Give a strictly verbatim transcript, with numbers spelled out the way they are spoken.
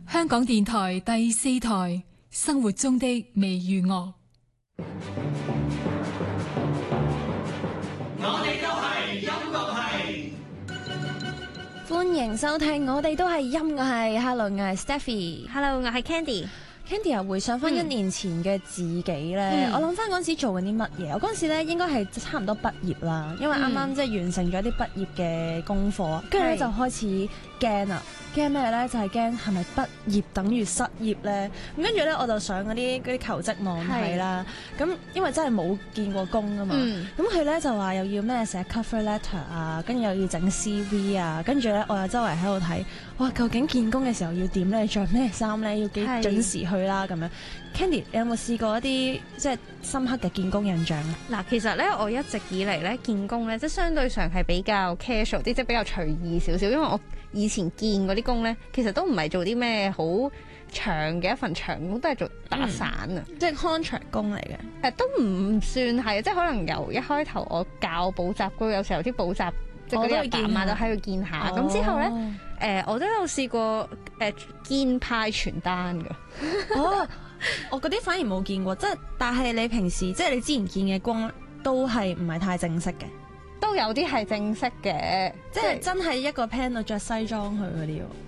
香港電台第四台生活中的微娛樂。 我哋都係音樂系， 歡迎收聽。我哋都係音樂系。Hello， 我係 Stephy。Hello， 我係 Candy。 Candy 又回想翻一年前嘅自己咧，嗯、我諗翻嗰陣時做緊啲乜嘢？我嗰陣時咧應該係差唔多畢業啦，因為啱啱即係完成咗啲畢業嘅功課，跟住咧就開始驚啦。驚咩咧？就係驚係咪畢業等於失業咧？咁跟住咧我就上嗰啲嗰啲求職網睇啦。咁因為真係冇見過工啊嘛。咁佢咧就話又要咩寫 cover letter 啊，跟住又要整 C V 啊，跟住咧我又周圍喺度睇，哇！究竟見工嘅時候要點咧？着咩衫咧？要幾準時去啦咁樣。Candy，你有冇試過一啲即係深刻嘅見工印象啊？ 嗱，其實咧我一直以嚟咧見工咧，即係相對上係比較 casual 啲，即係比較隨意少少，因為我以前見嗰啲工咧，其實都唔係做啲咩好長嘅一份長工，都係做打散啊、嗯， 即係 contract 工嚟嘅。 誒，都唔算係，即係可能由一開頭我教補習嗰，有時候啲補習即係嗰啲阿爸阿媽都喺度見下，咁、哦、之後咧誒、呃，我都有試過誒兼派傳單㗎。 哦。我嗰啲反而冇見過，即係但係你平時即係你之前見嘅工都係唔係太正式嘅， 都有啲係正式嘅， 即係真係一個 panel 着西裝去嗰啲。